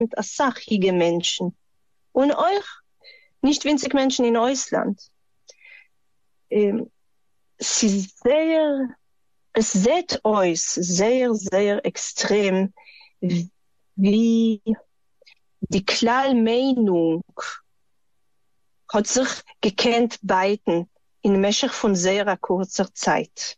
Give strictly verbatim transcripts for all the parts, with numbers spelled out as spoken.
asachige Menschen. Und euch, nicht winzig Menschen in Ausland. Ähm, sie sehr, es seht euch sehr, sehr extrem, wie die klare Meinung hat sich gekannt beiden in Meshach von sehr kurzer Zeit.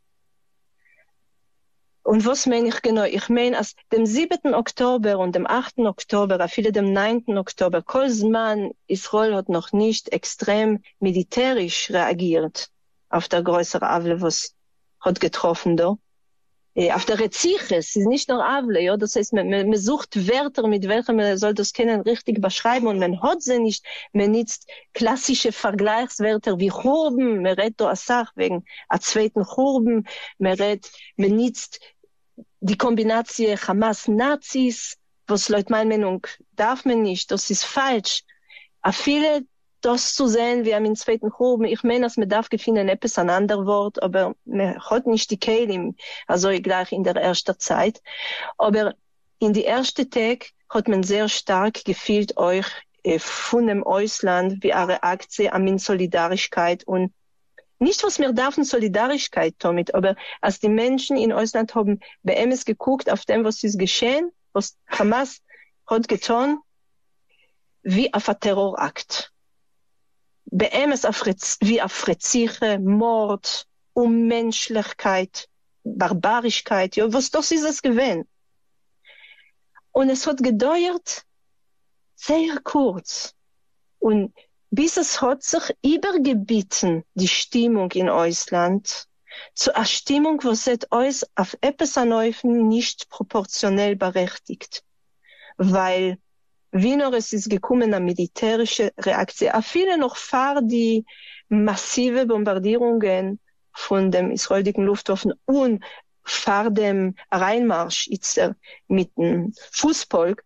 Und was meine ich genau? Ich meine, als dem siebten Oktober und dem achten Oktober, viele dem neunten Oktober, Kolzman, Israel hat noch nicht extrem militärisch reagiert auf der größere Avle, was hat getroffen da. Auf der Reziche, es ist nicht nur Avle, ja, das heißt, man, man, man sucht Wörter, mit welchen man soll das kennen, richtig beschreiben, und man hat sie nicht, man nutzt klassische Vergleichswörter wie Churben, man redet da Asach wegen a zweiten Churben, man redet, man nutzt die Kombination Hamas-Nazis, was laut meiner Meinung darf man nicht, das ist falsch. A viele das zu sehen, wie am in zweiten Churben, ich meine, dass man darf gefunden etwas an anderer Wort, aber man hat nicht die Kelim, also gleich in der ersten Zeit. Aber in die ersten Tag hat man sehr stark gefühlt euch äh, von dem Ausland, wie eine Reaktion an Solidarigkeit, und nicht, was wir dürfen, Solidarigkeit damit, aber als die Menschen in Ausland haben bei M S geguckt auf dem, was ist geschehen, was Hamas hat getan, wie auf ein Terrorakt. Bei M S wie auf Reziche, Mord, Unmenschlichkeit, Barbarischkeit, ja, was das ist es gewesen. Und es hat gedauert sehr kurz. Und bis es hat sich übergebieten, die Stimmung in Ausland, zu einer Stimmung, was es uns auf etwas anhäufen nicht proportionell berechtigt. Weil, wie noch es ist gekommen, eine militärische Reaktion. Auch viele noch vor die massive Bombardierungen von dem israelischen Luftwaffen und vor dem Reinmarsch jetzt mit dem Fußvolk,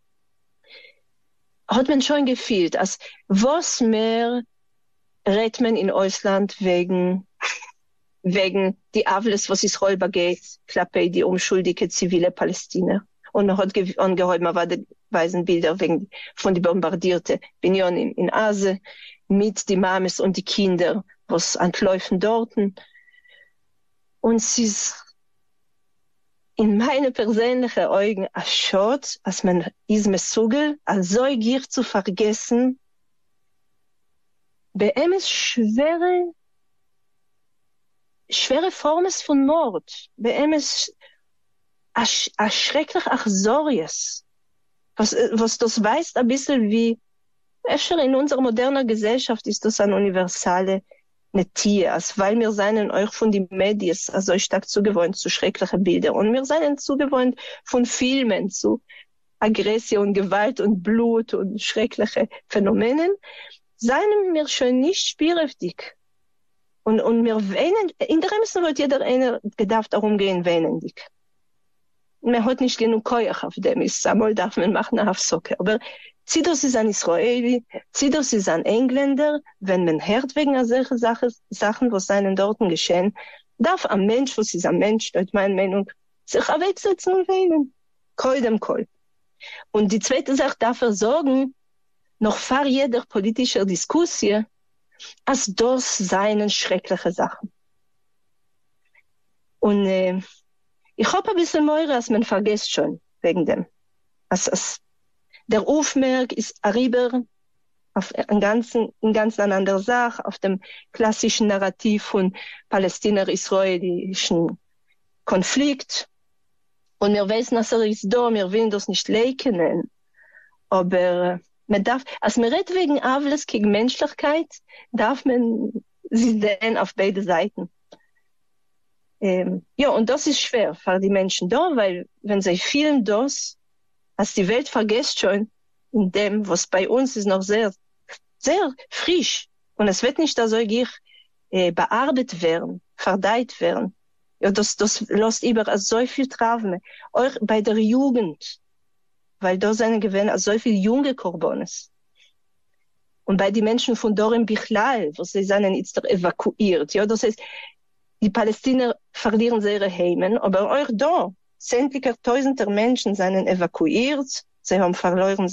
hat man schon gefühlt, als was mehr redet man in Ausland wegen, wegen die Avles, was Israel begeht, klappe die unschuldige zivile Palästina. Und man hat ge- angehört, man war die weisen Bilder wegen, von die bombardierte Binyon in, in Ase, mit die Mames und die Kinder, was antläufen dorten. Und sie ist in meine persönlichen Augen erschott, als man ist mir sugel, als so gier zu vergessen, bei ihm ist schwere, schwere Formen von Mord. Bei ihm ist a schrecklich Achsorius. Was, was das weiß, ein bisschen wie, öfter in unserer modernen Gesellschaft ist das eine universale Tier, als weil wir seien euch von den Medien also stark zugewohnt zu schrecklichen Bildern. Und wir seien zugewohnt von Filmen zu Aggression, Gewalt und Blut und schreckliche Phänomenen, seien wir schon nicht spielhaftig. Und, und wir weinen, in der Remsen wird jeder eine gedacht darum gehen, wenendig. Man hat nicht genug Keuch auf dem, ist einmal darf man machen auf Socke. Aber Zidos ist ein Israeli, Zidos ist ein Engländer, wenn man hört wegen solcher Sachen, Sachen, was seinen dorten geschehen, darf ein Mensch, was ist ein Mensch, laut meiner Meinung, sich wegsetzen und weinen. Kol dem Kol. Und die zweite Sache darf er sorgen, noch vor jeder politischer Diskussion, als das seien schreckliche Sachen. Und äh, ich hoffe ein bisschen mehr, als man vergisst schon, wegen dem. Als, als der Aufmerk ist arriber auf einen ganzen, in ganz eine andere Sache, auf dem klassischen Narrativ von palästinerisch-israelischen Konflikt. Und wir wissen, dass er ist da, wir wollen das nicht leugnen. Aber man darf, als man redet wegen Avles gegen Menschlichkeit, darf man sie sehen auf beide Seiten. Ähm, ja, und das ist schwer für die Menschen da, weil wenn sie fühlen das, als die Welt vergisst schon in dem, was bei uns ist noch sehr, sehr frisch. Und es wird nicht so äh, bearbeitet werden, verdeiht werden. Ja, das, das lässt über so viel Traume. Auch bei der Jugend, weil da sind gewähnt so viele junge Korbones. Und bei den Menschen von Dorim Bichlal, wo sie sind jetzt evakuiert. Ja, das heißt, die Palästinenser verlieren ihre Heimen, aber auch da, sämtliche Tausender Menschen sind evakuiert Sie haben verloren